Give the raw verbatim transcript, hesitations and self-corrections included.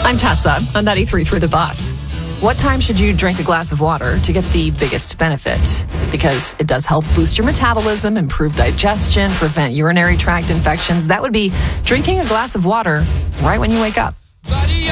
I'm Tessa on ninety-three Through the Bus. What time should you drink a glass of water to get the biggest benefit? Because it does help boost your metabolism, improve digestion, prevent urinary tract infections. That would be drinking a glass of water right when you wake up.